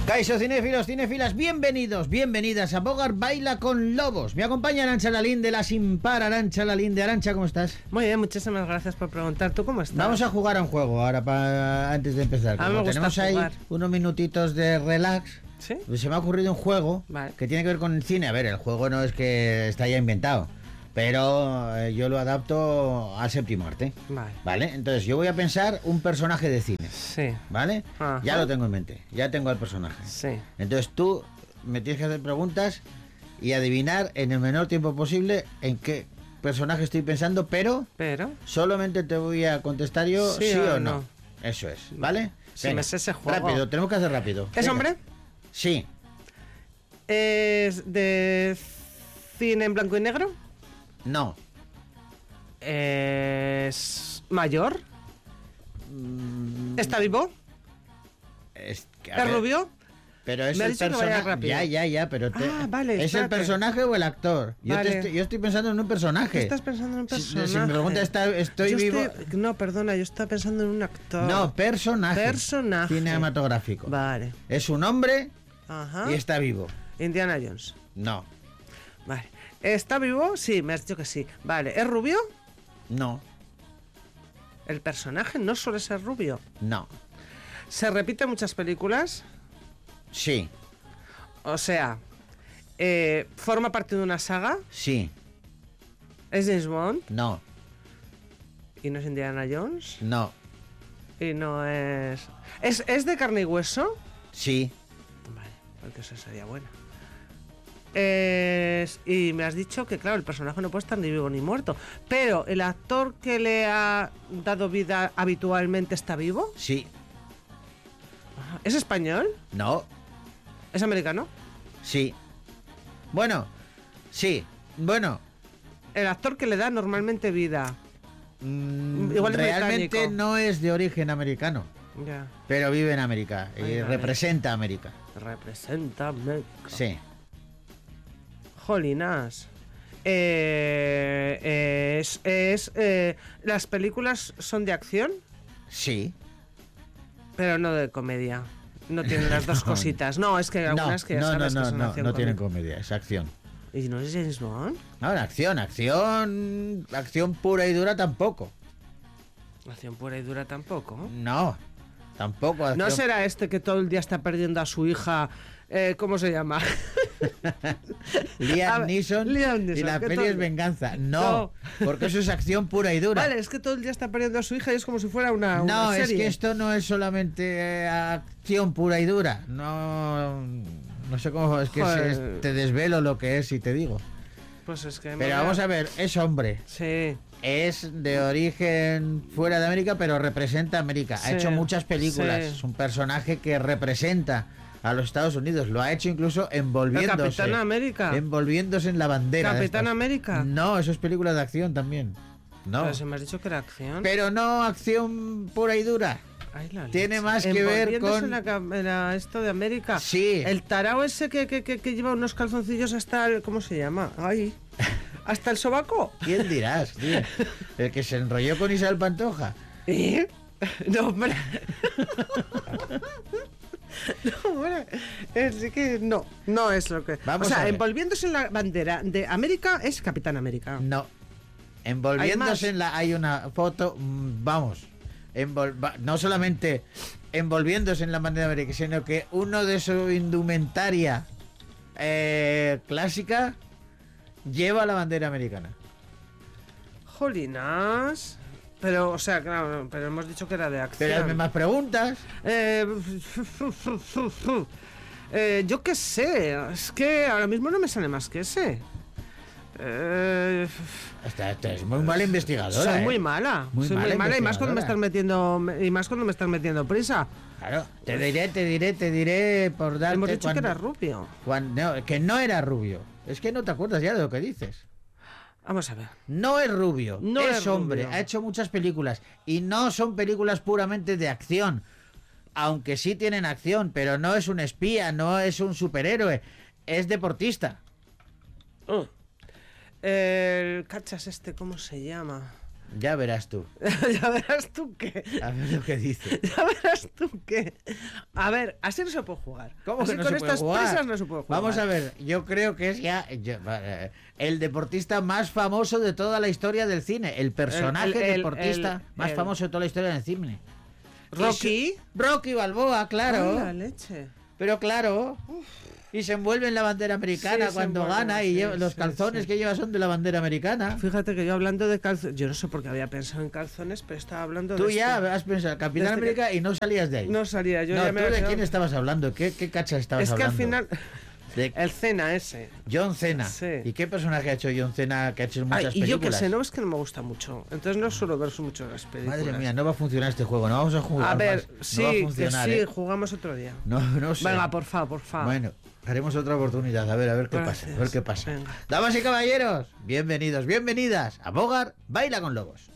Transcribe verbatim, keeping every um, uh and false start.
Caixo, cinéfilos, cinéfilas, bienvenidos, bienvenidas a Bogart Baila con Lobos. Me acompaña Arantxa Lalín de la Sin Par. Arantxa Lalín de Arantxa, ¿cómo estás? Muy bien, muchísimas gracias por preguntar. ¿Tú cómo estás? Vamos a jugar a un juego ahora pa, antes de empezar. A mí me gusta tenemos jugar. ahí unos minutitos de relax. ¿Sí? Pues se me ha ocurrido un juego Vale. que tiene que ver con el cine. A ver, el juego no es que está ya inventado, pero eh, yo lo adapto al séptimo arte. Vale. ¿Vale? Entonces yo voy a pensar un personaje de cine. Sí. ¿Vale? Ajá. Ya lo tengo en mente. Ya tengo al personaje. Sí. Entonces tú me tienes que hacer preguntas y adivinar en el menor tiempo posible en qué personaje estoy pensando, pero Pero... solamente te voy a contestar yo sí, Sí o o no. no. Eso es, ¿vale? Si me sé ese juego. Rápido, tenemos que hacer rápido. ¿Es Venga. hombre? Sí. ¿Es de cine en blanco y negro? No. ¿Es mayor? Mm, ¿Está vivo? Es, que, a ¿Es ver, rubio? Pero es Me ha el dicho que vaya personaje. rápido. Ya, ya, ya, pero te- Ah, vale, ¿es el espérate. personaje o el actor? Yo, te Vale. estoy, yo estoy pensando en un personaje. ¿Estás pensando en un Si- personaje? Si, me preguntas, ¿está- ¿estoy Yo vivo? estoy- No, perdona, yo estaba pensando en un actor. No, personaje. Personaje. Cinematográfico. Vale. Es un hombre Ajá. y está vivo. Indiana Jones. No, Vale. ¿Está vivo? Sí, me has dicho que sí. Vale. ¿Es rubio? no, El personaje no suele ser rubio. no. ¿Se repite en muchas películas? Sí, O sea, eh, ¿forma parte de una saga? sí, ¿Es James Bond? no, ¿Y no es Indiana Jones? no, ¿Y no es... ¿Es, es de carne y hueso? sí, Vale, porque eso sería bueno. Es... Y me has dicho que, claro, el personaje no puede estar ni vivo ni muerto. Pero, ¿el actor que le ha dado vida habitualmente está vivo? sí, ¿Es español? no, ¿Es americano? sí. Bueno, sí, bueno. El actor que le da normalmente vida. mm, Igual es realmente británico. no es de origen americano, Ya. pero vive en América y Ay, vale. representa a América. Representa México. Sí, Jolinas. Eh, es, es, eh, ¿Las películas son de acción? sí. Pero no de comedia. No tienen las dos No. cositas. No, es que hay No, algunas que ya no, no, sabes que no, son no, acción no tienen comedia. comedia, es acción. ¿Y no es James Bond? Ahora, acción, acción, acción pura y dura tampoco. Acción pura y dura tampoco. No, tampoco. ¿No acción- será este que todo el día está perdiendo a su hija? Eh, ¿Cómo se llama? A Liam ver, Neeson, Liam y Neeson, la que peli todo- es venganza. No, No. porque eso es acción pura y dura. Vale, es que todo el día está perdiendo a su hija y es como si fuera una, no, una es serie. que esto no es solamente eh, acción pura y dura. No, no sé cómo, es que Joder. se- te desvelo lo que es y te digo. Pues es que... me Pero voy vamos a ver, es hombre. Sí. Es de origen fuera de América, pero representa a América. Ha Sí, hecho muchas películas. sí. Es un personaje que representa a los Estados Unidos. Lo ha hecho incluso ¿El envolviéndose. Capitán América? Envolviéndose en la bandera. de ¿Capitán estas. América? No, eso es película de acción también. No. Pero se me has dicho que era acción. Pero no acción pura y dura. Ay, la tiene leche. más que ver Envolviéndose con- en la ca- en la- esto de América. Sí. El tarao ese que, que, que, que lleva unos calzoncillos hasta el... ¿Cómo se llama? Ay. ¿Hasta el sobaco? ¿Quién dirás, tío? El que se enrolló con Isabel Pantoja. ¿Eh? No, hombre. No, hombre. Es que no. No es lo que... Vamos o sea, a ver. envolviéndose en la bandera de América es Capitán América. No. ¿Hay más? Envolviéndose en la... Hay una foto... mm, Vamos. Envol- va- no solamente envolviéndose en la bandera de América, sino que uno de su indumentaria eh, clásica lleva la bandera americana. Jolinas. Pero, o sea, claro, pero hemos dicho que era de acción. Pero hazme más preguntas. Eh, eh, yo qué sé, es que ahora mismo no me sale más que ese. Eh, Esta, esta es muy mala investigadora. soy ¿eh? muy mala, Muy soy mala muy mala y más cuando me estás investigadora. metiendo y más cuando me estás metiendo prisa. Claro, te diré, te diré, te diré por darte Hemos dicho cuando- que era rubio. cuando- no, que no era rubio. Es que no te acuerdas ya de lo que dices. Vamos a ver. No es rubio, No es, es hombre, rubio. ha hecho muchas películas y no son películas puramente de acción, aunque sí tienen acción, pero no es un espía, no es un superhéroe, es deportista. Oh. El cachas este, ¿cómo se llama? Ya verás tú. Ya verás tú qué. A ver lo que dice. Ya verás tú qué. A ver, así no se puede jugar. ¿Cómo así que no con se puede estas jugar? prisas no se puede jugar. Vamos a ver, yo creo que es ya yo, eh, el deportista más famoso de toda la historia del cine. El personaje El- el- el- deportista el- más el- famoso de toda la historia del cine. ¿Rocky? Rocky Balboa, claro. Ay, la leche. Pero claro. Y se envuelve en la bandera americana Sí, se cuando envuelve, gana y sí, lleva, los sí, calzones sí. que lleva son de la bandera americana. Fíjate que yo hablando de calzones, yo no sé por qué había pensado en calzones, pero estaba hablando Tú de ya esto. has pensado Capitán Desde que- América y no salías de ahí. No salía, yo No, ya ¿tú me de había quedado- quién estabas hablando? ¿Qué, qué cacha estabas Es que al hablando? final, De el Cena ese. John Cena. Sí. ¿Y qué personaje ha hecho John Cena que ha hecho muchas Ay, y yo que películas? sé, no es que no me gusta mucho. Entonces no suelo ver mucho las películas. Madre mía, no va a funcionar este juego, no vamos a jugar A ver, más. sí, no va a que funcionar, sí, ¿eh? jugamos otro día. No, no sé. Venga, por favor, por favor. Bueno, haremos otra oportunidad, a ver, a ver qué Gracias. pasa, a ver qué pasa. Venga. Damas y caballeros, bienvenidos, bienvenidas a Bogart Baila con Lobos.